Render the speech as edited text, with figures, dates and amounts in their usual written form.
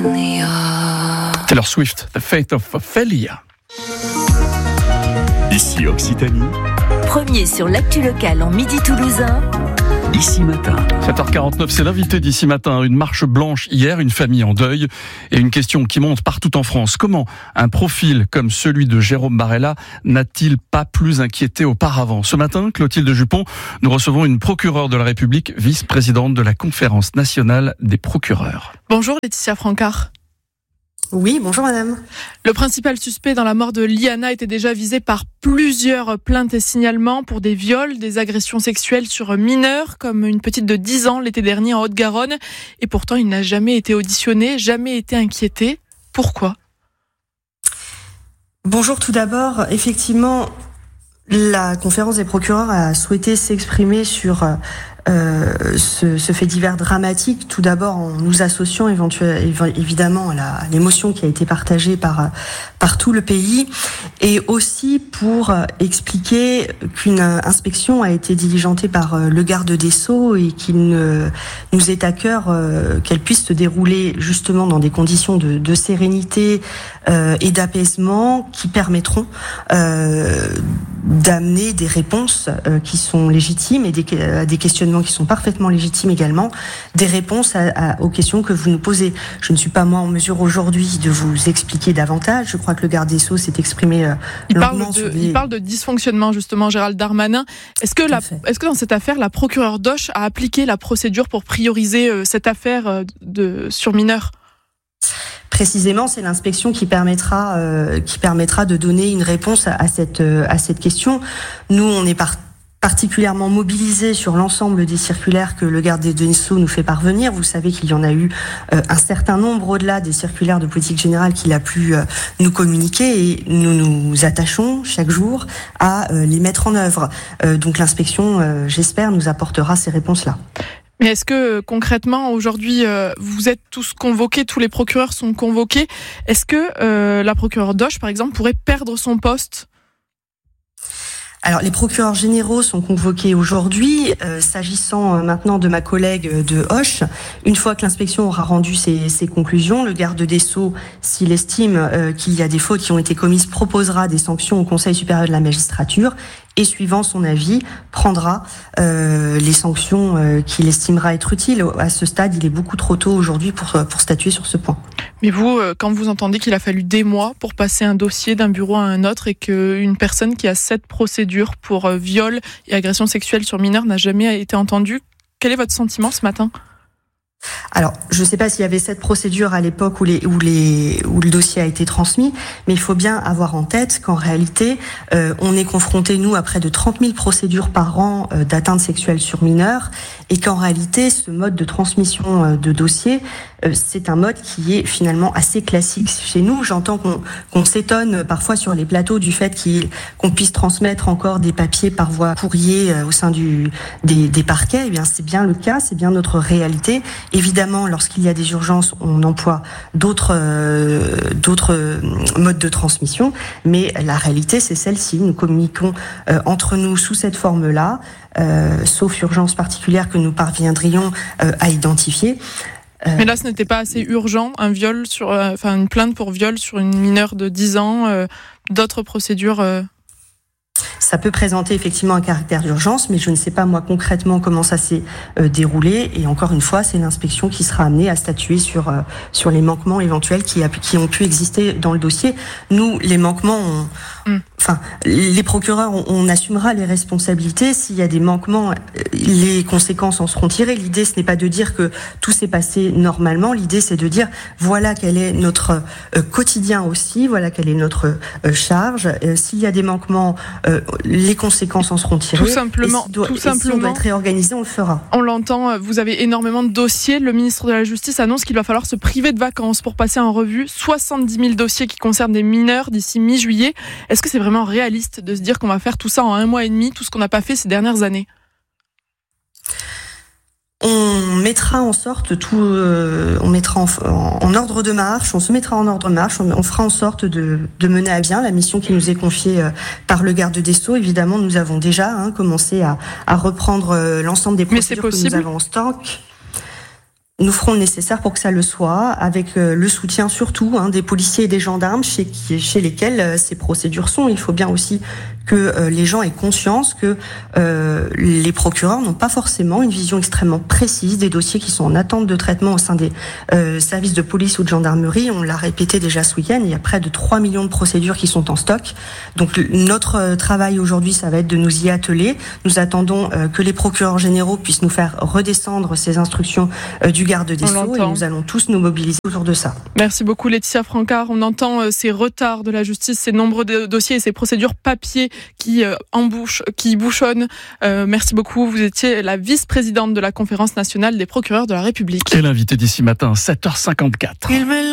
Taylor Swift, The Fate of Ophelia. Ici Occitanie. Premier sur l'actu locale en Midi Toulousain. Ici Matin. 7h49, c'est l'invité d'Ici Matin. Une marche blanche hier, une famille en deuil et une question qui monte partout en France. Comment un profil comme celui de Jérôme Barella n'a-t-il pas plus inquiété auparavant ? Ce matin, Clotilde Jupon, nous recevons une procureure de la République, vice-présidente de la Conférence nationale des procureurs. Bonjour Laetitia Francard. Oui, bonjour madame. Le principal suspect dans la mort de Liana était déjà visé par plusieurs plaintes et signalements pour des viols, des agressions sexuelles sur mineurs, comme une petite de 10 ans l'été dernier en Haute-Garonne. Et pourtant, il n'a jamais été auditionné, jamais été inquiété. Pourquoi ? Bonjour tout d'abord. Effectivement, la conférence des procureurs a souhaité s'exprimer sur ce fait divers dramatique, tout d'abord en nous associant évidemment à l'émotion qui a été partagée par tout le pays, et aussi pour expliquer qu'une inspection a été diligentée par le garde des Sceaux et qu'il nous est à cœur qu'elle puisse se dérouler justement dans des conditions de sérénité et d'apaisement qui permettront d'amener des réponses qui sont légitimes et des questionnements qui sont parfaitement légitimes également, des réponses aux questions que vous nous posez. Je ne suis pas moi en mesure aujourd'hui de vous expliquer davantage. Je crois que le garde des Sceaux s'est exprimé longuement. Il parle de dysfonctionnement justement, Gérald Darmanin. Est-ce que dans cette affaire, la procureure d'Auch a appliqué la procédure pour prioriser cette affaire sur mineurs ? Précisément, c'est l'inspection qui permettra de donner une réponse à cette question. Nous, on est particulièrement mobilisés sur l'ensemble des circulaires que le garde des Sceaux nous fait parvenir. Vous savez qu'il y en a eu un certain nombre au-delà des circulaires de politique générale qu'il a pu nous communiquer, et nous nous attachons chaque jour à les mettre en œuvre. Donc l'inspection, j'espère, nous apportera ces réponses-là. Mais est-ce que concrètement, aujourd'hui, vous êtes tous convoqués, tous les procureurs sont convoqués. Est-ce que la procureure d'Auch, par exemple, pourrait perdre son poste ? Alors, les procureurs généraux sont convoqués aujourd'hui. S'agissant maintenant de ma collègue de Auch, une fois que l'inspection aura rendu ses conclusions, le garde des Sceaux, s'il estime qu'il y a des fautes qui ont été commises, proposera des sanctions au Conseil supérieur de la magistrature et, suivant son avis, prendra les sanctions qu'il estimera être utiles. À ce stade, il est beaucoup trop tôt aujourd'hui pour statuer sur ce point. Mais vous, quand vous entendez qu'il a fallu des mois pour passer un dossier d'un bureau à un autre et qu'une personne qui a 7 procédures pour viol et agression sexuelle sur mineurs n'a jamais été entendue, quel est votre sentiment ce matin ? Alors, je ne sais pas s'il y avait cette procédure à l'époque où le dossier a été transmis, mais il faut bien avoir en tête qu'en réalité, on est confronté, nous, à près de 30 000 procédures par an d'atteinte sexuelle sur mineurs, et qu'en réalité, ce mode de transmission de dossier, c'est un mode qui est finalement assez classique chez nous. J'entends qu'on s'étonne parfois sur les plateaux du fait qu'on puisse transmettre encore des papiers par voie courrier au sein des parquets. Eh bien, c'est bien le cas, c'est bien notre réalité. Évidemment, lorsqu'il y a des urgences, on emploie d'autres modes de transmission, mais la réalité, c'est celle-ci. Nous communiquons entre nous sous cette forme-là, sauf urgence particulière que nous parviendrions à identifier. Mais là, ce n'était pas assez urgent, une plainte pour viol sur une mineure de 10 ans, d'autres procédures. Ça peut présenter effectivement un caractère d'urgence, mais je ne sais pas moi concrètement comment ça s'est déroulé. Et encore une fois, c'est l'inspection qui sera amenée à statuer sur les manquements éventuels qui ont pu exister dans le dossier. Nous, les manquements, les procureurs, on assumera les responsabilités. S'il y a des manquements, les conséquences en seront tirées. L'idée, ce n'est pas de dire que tout s'est passé normalement. L'idée, c'est de dire voilà quel est notre quotidien aussi, voilà quelle est notre charge. S'il y a des manquements, les conséquences en seront tirées. Tout simplement. Si on doit être réorganisé, on le fera. On l'entend, vous avez énormément de dossiers. Le ministre de la Justice annonce qu'il va falloir se priver de vacances pour passer en revue 70 000 dossiers qui concernent des mineurs d'ici mi-juillet. Est-ce que c'est vraiment réaliste de se dire qu'on va faire tout ça en 1 mois et demi, tout ce qu'on n'a pas fait ces dernières années ? On mettra en sorte on mettra en ordre de marche, on se mettra en ordre de marche, on fera en sorte de mener à bien la mission qui nous est confiée par le garde des Sceaux. Évidemment, nous avons déjà commencé à reprendre l'ensemble des procédures que nous avons en stock. Nous ferons le nécessaire pour que ça le soit, avec le soutien surtout des policiers et des gendarmes chez lesquels ces procédures sont. Il faut bien aussi que les gens aient conscience que les procureurs n'ont pas forcément une vision extrêmement précise des dossiers qui sont en attente de traitement au sein des services de police ou de gendarmerie. On l'a répété déjà ce week-end, il y a près de 3 millions de procédures qui sont en stock. Donc notre travail aujourd'hui, ça va être de nous y atteler. Nous attendons que les procureurs généraux puissent nous faire redescendre ces instructions du garde des Sceaux, et nous allons tous nous mobiliser autour de ça. Merci beaucoup Laetitia Francard. On entend ces retards de la justice, ces nombreux dossiers et ces procédures papier qui bouchonnent. Merci beaucoup. Vous étiez la vice-présidente de la Conférence nationale des procureurs de la République. Et l'invité d'ici matin, 7h54.